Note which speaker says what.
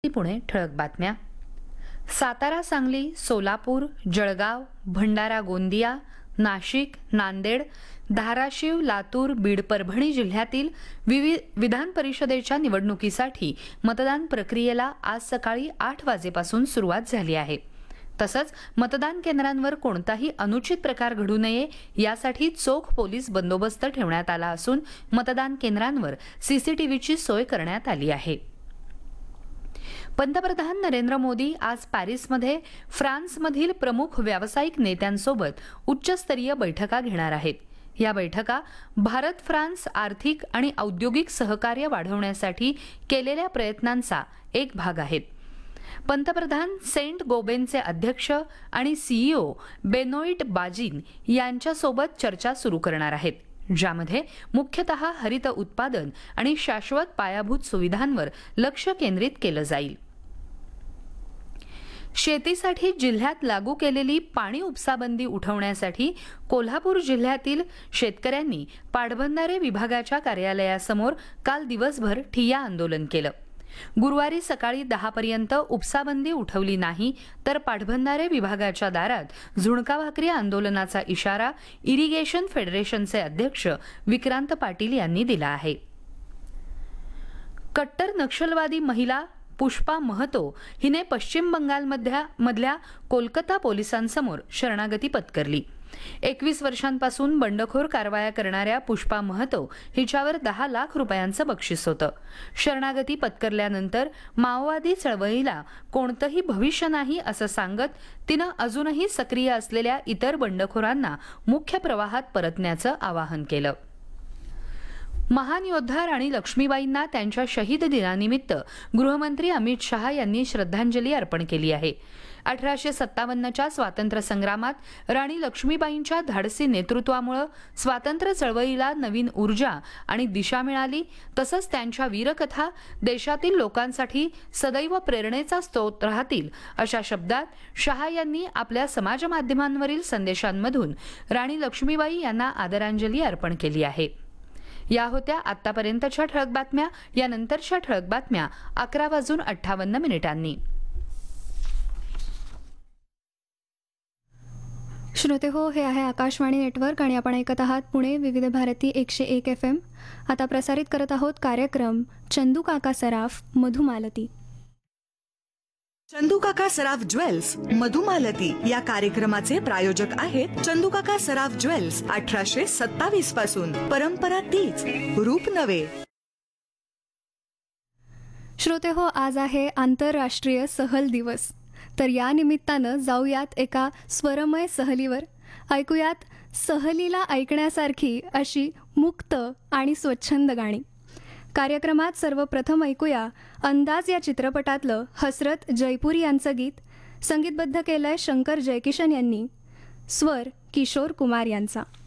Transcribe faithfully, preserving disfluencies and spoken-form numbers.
Speaker 1: पुणे ठळक बातम्या. सातारा, सांगली, सोलापूर, जळगाव, भंडारा, गोंदिया, नाशिक, नांदेड, धाराशिव, लातूर, बीड, परभणी जिल्ह्यातील विविध विधान परिषदेच्या निवडणुकीसाठी मतदान प्रक्रियेला आज सकाळी आठ वाजेपासून सुरुवात झाली आहे. तसंच मतदान केंद्रांवर कोणताही अनुचित प्रकार घडू नये यासाठी चोख पोलीस बंदोबस्त ठेवण्यात आला असून मतदान केंद्रांवर सीसीटीव्हीची सोय करण्यात आली आहे. पंतप्रधान नरेंद्र मोदी आज पॅरिसमध्ये फ्रान्समधील प्रमुख व्यावसायिक नेत्यांसोबत उच्चस्तरीय बैठका घेणार आहेत. या बैठका भारत फ्रान्स आर्थिक आणि औद्योगिक सहकार्य वाढवण्यासाठी केलेल्या प्रयत्नांचा एक भाग आहेत. पंतप्रधान सेंट गोबेनचे अध्यक्ष आणि सीईओ बेनोईट बाजिन यांच्यासोबत चर्चा सुरू करणार आहेत, ज्यामध्ये मुख्यतः हरित उत्पादन आणि शाश्वत पायाभूत सुविधांवर लक्ष केंद्रित केलं जाईल. शेतीसाठी जिल्ह्यात लागू केलेली पाणी उपसाबंदी उठवण्यासाठी कोल्हापूर जिल्ह्यातील शेतकऱ्यांनी पाटबंधारे विभागाच्या कार्यालयासमोर काल दिवसभर ठिय्या आंदोलन केलं. गुरुवारी सकाळी दहा पर्यंत उपसाबंदी उठवली नाही तर पाटबंधारे विभागाच्या दारात झुणका भाकरी आंदोलनाचा इशारा इरिगेशन फेडरेशनचे अध्यक्ष विक्रांत पाटील यांनी दिला आहे. कट्टर नक्षलवादी महिला पुष्पा महतो हिने पश्चिम बंगालमधल्या मधल्या कोलकाता पोलिसांसमोर शरणागती पत्करली. एकवीस वर्षांपासून बंडखोर कारवाया करणाऱ्या पुष्पा महतो हिच्यावर दहा लाख रुपयांचं बक्षीस होतं. शरणागती पत्करल्यानंतर माओवादी चळवळीला कोणतंही भविष्य नाही असं सांगत तिनं अजूनही सक्रिय असलेल्या इतर बंडखोरांना मुख्य प्रवाहात परतण्याचं आवाहन केलं. महान योद्धा राणी लक्ष्मीबाईंना त्यांच्या शहीद दिनानिमित्त गृहमंत्री अमित शहा यांनी श्रद्धांजली अर्पण केली आहे. अठराशे सत्तावन्नच्या स्वातंत्र्य संग्रामात राणी लक्ष्मीबाईंच्या धाडसी नेतृत्वामुळे स्वातंत्र्य चळवळीला नवीन ऊर्जा आणि दिशा मिळाली. तसंच त्यांच्या वीरकथा देशातील लोकांसाठी सदैव प्रेरणेचा स्रोत राहतील अशा शब्दात शहा यांनी आपल्या समाज माध्यमांवरील संदेशांमधून राणी लक्ष्मीबाई यांना आदरांजली अर्पण केली आहे. या होत्या आतापर्यंतच्या ठळक बातम्या. यानंतरच्या ठळक बातम्या अकरा वाजून अठ्ठावन्न मिनिटांनी.
Speaker 2: श्रोते हो, हे आहे आकाशवाणी नेटवर्क आणि आपण ऐकत आहात पुणे विविध भारती एकशे एक एफ एम. आता प्रसारित करत आहोत कार्यक्रम चंदू काका सराफ मधुमालती.
Speaker 3: चंदू काका सराफ ज्वेल्स मधुमालती या कार्यक्रमाचे प्रायोजक आहेत चंदू काका सराफ ज्वेल्स. अठराशे सत्तावीस पासून परंपरा तीच, रूप नवे.
Speaker 2: श्रोते हो, आज आहे आंतरराष्ट्रीय सहल दिवस. तर या निमित्तानं जाऊयात एका स्वरमय सहलीवर. ऐकूयात सहलीला ऐकण्यासारखी अशी मुक्त आणि स्वच्छंद गाणी. कार्यक्रमात सर्वप्रथम ऐकूया अंदाज या चित्रपटातलं हसरत जयपुरी यांचं गीत. संगीतबद्ध केलंय शंकर जयकिशन यांनी, स्वर किशोर कुमार यांचा.